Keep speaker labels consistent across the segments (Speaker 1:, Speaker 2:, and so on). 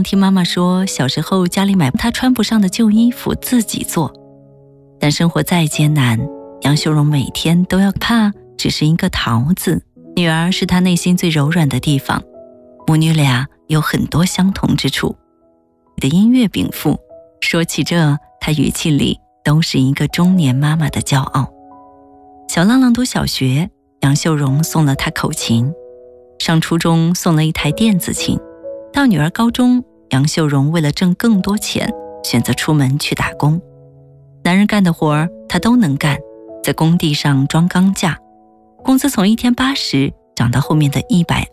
Speaker 1: 听妈妈说，小时候家里买她穿不上的旧衣服自己做。但生活再艰难，杨秀荣每天都要怕只是一个桃子，女儿是她内心最柔软的地方。母女俩有很多相同之处。的音乐禀赋，说起这，她语气里都是一个中年妈妈的骄傲。小浪浪读小学，杨秀荣送了她口琴；上初中送了一台电子琴。到女儿高中，杨秀荣为了挣更多钱，选择出门去打工。男人干的活儿她都能干，在工地上装钢架，工资从1天80涨到后面的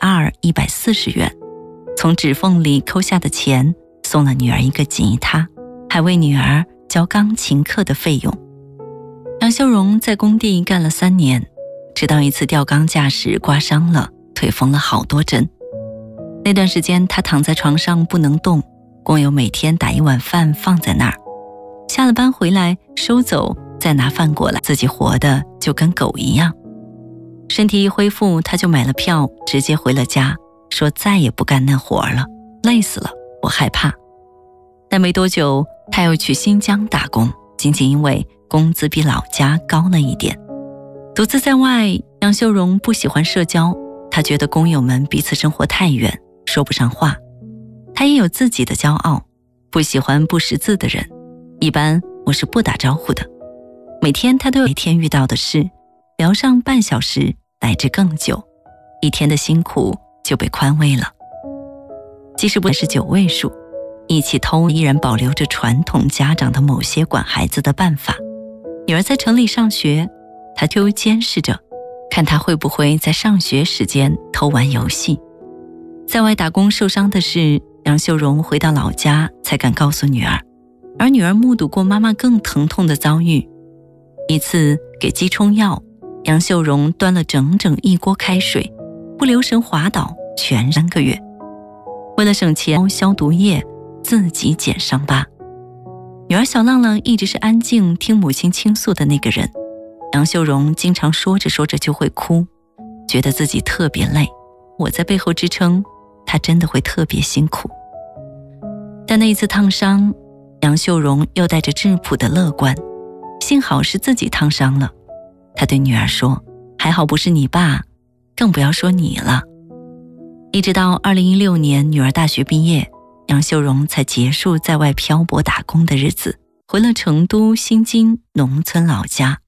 Speaker 1: 120、140元。从指缝里抠下的钱，送了女儿一个吉他，还为女儿交钢琴课的费用。杨秀荣在工地干了3年，直到一次吊钢架时刮伤了，腿缝了好多针。那段时间她躺在床上不能动，工友每天打一碗饭放在那儿，下了班回来收走，再拿饭过来，自己活得就跟狗一样。身体一恢复，她就买了票直接回了家，说再也不干那活了，累死了，我害怕。但没多久她又去新疆打工，仅仅因为工资比老家高了一点。独自在外，杨秀荣不喜欢社交，她觉得工友们彼此生活太远，说不上话。她也有自己的骄傲，不喜欢不识字的人，一般我是不打招呼的。每天她都有一天遇到的事，聊上半小时乃至更久，一天的辛苦就被宽慰了。即使不是9位数，一起偷依然保留着传统家长的某些管孩子的办法。女儿在城里上学，她就监视着，看她会不会在上学时间偷玩游戏。在外打工受伤的事，杨秀荣回到老家才敢告诉女儿，而女儿目睹过妈妈更疼痛的遭遇。一次给鸡冲药，杨秀荣端了整整1锅开水，不留神滑倒，全3个月。为了省钱消毒液，自己剪伤疤。女儿小浪浪一直是安静听母亲倾诉的那个人，杨秀荣经常说着说着就会哭，觉得自己特别累，我在背后支撑，她真的会特别辛苦。但那一次烫伤，杨秀荣又带着质朴的乐观，幸好是自己烫伤了。她对女儿说，还好不是你爸，更不要说你了。一直到2016年女儿大学毕业，杨秀荣才结束在外漂泊打工的日子，回了成都新津农村老家。